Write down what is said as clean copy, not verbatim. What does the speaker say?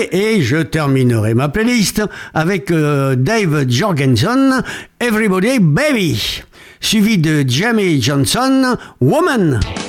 et je terminerai ma playlist avec Dave Jorgensen, Everybody Baby, suivi de Jamie Johnson, Woman.